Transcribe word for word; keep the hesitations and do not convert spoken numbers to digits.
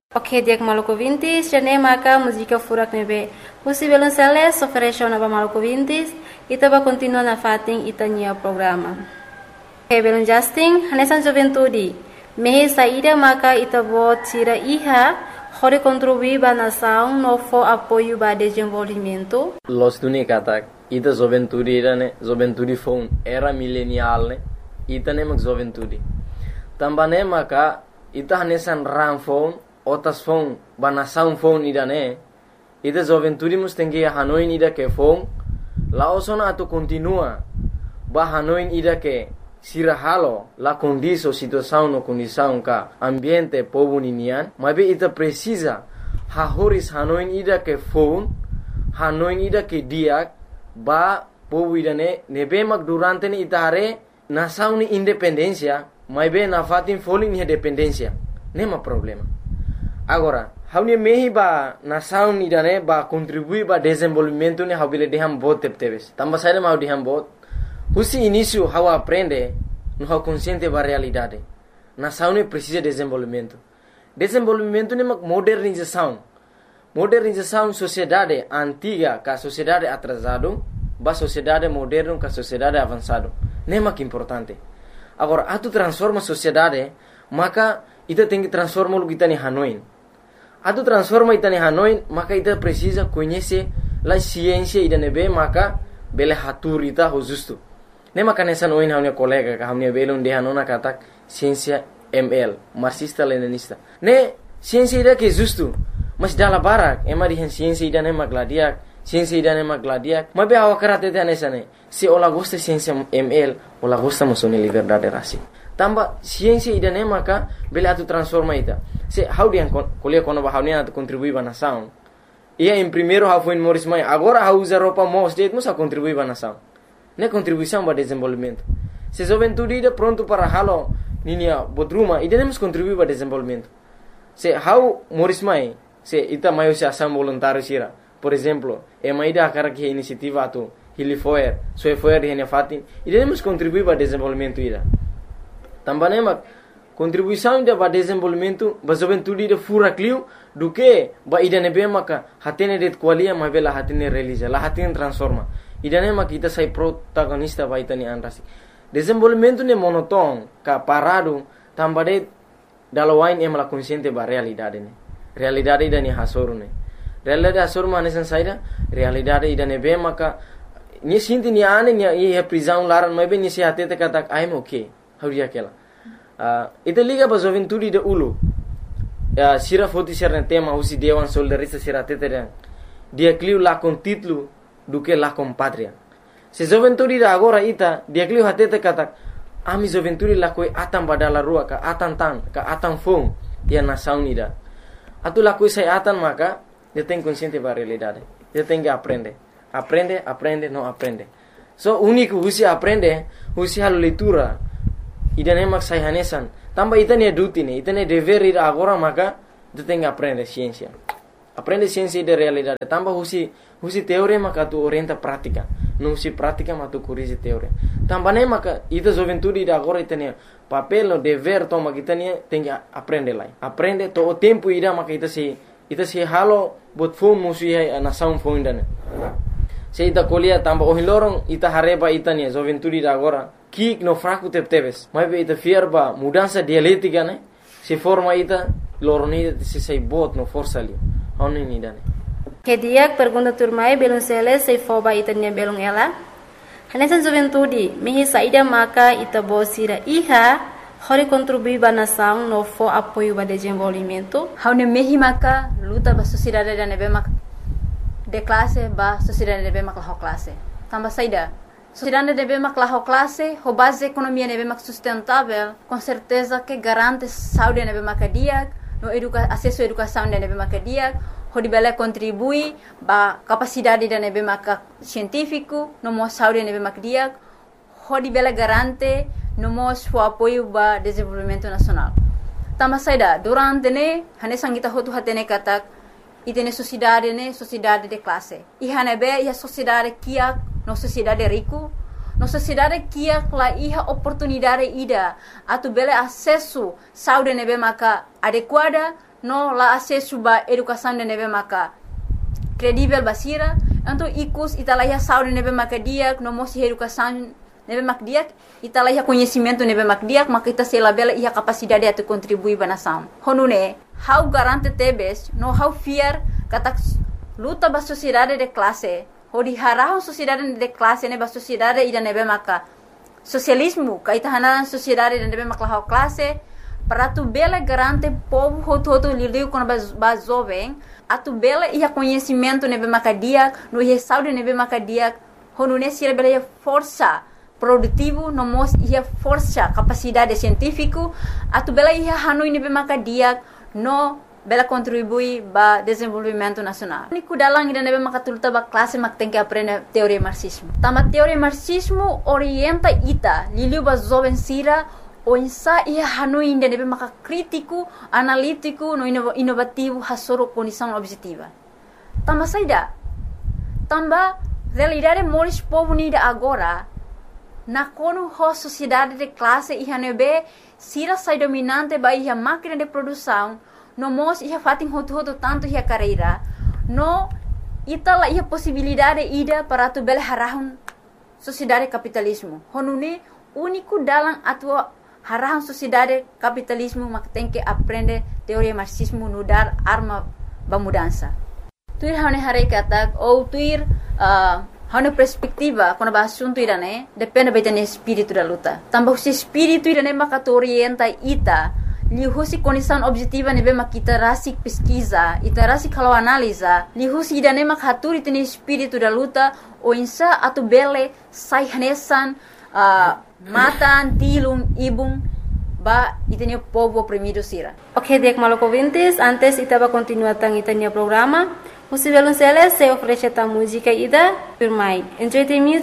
Ok, diak Maluku Vintis, jane maka música furak nebe. Husi belum seles, oferecio naba Maluku Vintis, ita ba continua na fating ita nia programa. Ok, belum Justin, hanesan juventudi. Mehe saída maka ita bo tira iha, hore contribuir ba nação no fo apoio ba desenvolvimento. Los tuni katak, ita juventudi ira ne, juventudi fon era milenial ne, ita ne mak juventudi. Tambane maka ita hanesan ram fon, otas fon banasaun fon ida ne ida joventuri mus tengi hanoin ida ke fon la osona atu continua ba hanoin ida ke sirahalo la condiso situação no condição ka ambiente povo ninian mabe ita precisa ha horis hanoin ida ke fon hanoin ida ke diak ba povo ida ne nebe mak durante ni ita hare nasaun ni independencia mabe na fatin folin ni dependencia nema problema. Agora, haunia mehi ba nação ni dane ba contribui ba desenvolvimento ne haubile deham bot tepteves. Tamba saída mau deham bot. Husi início hau aprende no hau consciente ba realidade. Nação ne precisa desenvolvimento. Desenvolvimento ne mak modernização. Modernização sociedade antiga ka sociedade atrasado ba sociedade moderno ka sociedade avançado. Ne mak importante. Agora, atu transforma sociedade, maka ita tem que transformar o que está em Hanoi. Atu transforma ita em Hanoi, maka ita precisa conhecer a ciência ida nebe, maka bele hatur ita ho justo. Ne maka nessa noin haunia colega ka haunia belon de hanona katak ciência M L, marxista leninista. Ne ciência ida que justo, mas dala barak, ema di ciência ida ne magladiak, ciência ida ne magladiak. Mabe hawa karate te nessa ne. Se ola gosta ciência M L, ola gosta musone liberdade rasi. Tamba ciência ida ne maka bele atu transforma ita. Se how dia kuliah kono ba haunia atu contribui ba nação. Ia em primeiro ha foi em Morris Mai, agora ha usa roupa mos det musa contribui ba nação. Ne contribuição ba desenvolvimento. Se juventude ida pronto para halo ninia bodruma ida nemos contribui ba desenvolvimento. Se how Morris Mai, se ita maio se ação voluntário sira. Por exemplo, e mai ida akara que iniciativa atu Hilifoer, soe foer hene fatin, ida nemos contribui ba desenvolvimento ida. Também mak contribuição ida ba desenvolvimento ba juventude ida fura clio do que ba ida nebe maka hatene det qualia ma bela hatene realiza la hatene transforma ida ne mak kita sai protagonista ba itani anrasi desenvolvimento ne monoton ka parado tambade dalawain em la consciente ba realidade ne realidade ida ni hasoru ne realidade hasoru mane san saida realidade ida nebe maka ni sinti ni ane ni e prisão laran ma be ni se hatete katak I'm okay hauria kela Uh, ita liga ba juventude de ulu uh, sira foti serna tema usi dewan soldarista sira teteren dia clio la con titlu do que la con patria se juventude da agora ita dia clio hatete kata ami juventude la koi atam badala rua ka atan tan ka atan fong dia nação ida atu la koi sai atan maka dia tem consciente ba realidade dia tem que aprender aprende aprende não aprende so único usi aprende usi hal leitura ida ne mak sai hanesan tamba ita ne duty ne ita ne dever ida agora maka tu tem que aprender ciência aprende ciência de realidade tamba husi husi teoria maka tu orienta prática não husi prática mas tu corrige teoria tamba ne maka ita juventude ida agora ita ne papel no dever toma kita ne tem que aprender lá aprende to o tempo ida maka ita se ita se halo bot fom musi a nação fom ida ne se ita colia tamba o hilorong ita hareba ita ne juventude ida agora kik no fraco tepteves mas be ita fierba mudança dialética né se forma ita loroni se sai bot no força ali oni ni dane Que dia pergunta turmai belum seles se foba ita nia belum ela hanesan juventude mehi saída maka ita bosira iha hori contribui ba nação no fo apoio ba desenvolvimento haune mehi maka luta ba sociedade da nebe mak de classe ba sociedade nebe mak la classe tamba saída sociedade nebe mak la classe ho base economia nebe mak sustentável com certeza que garante saúde nebe mak dia no educa acesso à educação nebe mak dia ho dibele contribui ba capacidade da nebe mak científico no mo saúde nebe mak dia ho dibele garante no mo o apoio ba desenvolvimento nacional tamba saída durante ne hane sangita ho tu hatene katak itene sociedade ne sociedade de classe e hanebe ia sociedade kia no sociedade rico no sociedade kia la iha oportunidade ida atu bele acesso saúde nebe maka adequada no la acesso ba educação de neve maka credível basira, então icus italaya saúde neve maka diak, no mosi educação neve mak diak, italaya conhecimento neve mak diak, maka ita se labela ia capacidade de contribuir ba nação. Honune, how garante tebes, no how fear kata luta ba sociedade de classe, hodi harahon sociedade de classe ne ba sociedade ida neve maka socialismo, kaita hanaran sociedade de neve maka how classe, para tu bela garante povo hoto hoto lidiu com ba jovem, a tu bela ia conhecimento neve maka diak, no ia saúde neve maka diak, honune sira bela ia força produtivo, no mos ia força capacidade científico, a tu bela ia hanui nebe maka diak, no bela contribui ba desenvolvimento nacional. Niku dalang ida nebe maka tuluta ba classe mak tem que aprender teoria marxismo. Tama teoria marxismo orienta ita, liliu ba jovem sira, o insa ia hanui ida nebe maka crítico, analítico, no inovativo, hasoro condição objetiva. Tama saida, tamba realidade moris povo nida agora, na kono ho sociedade de classe iha nebe sira sai dominante ba iha máquina de produção, no mos iha fatin hotu hotu tanto iha carreira, no itala iha possibilidade ida para tu bela harahun sociedade capitalismo. Honune único dalam atua harahun sociedade capitalismo mak tem que aprender teoria marxismo no dar arma ba mudança. Tuir hane hare katak ou tuir uh, hane perspectiva quando ba assunto irane depende ba itane espírito da luta. Tambah si espírito irane maka tu orienta ita lihusi condição objetiva nebe makita rasik pesquisa, ita rasik kalau analisa, lihusi idane mak haturi tene espírito da luta o insa atu bele sai hanesan uh, matan tilum ibung ba itene povo oprimido sira. Ok, dek maloko vintis, antes ita ba continua tang itanya programa. Musivelun Celes se oferece ta música ida, firmai. Enjoy the music.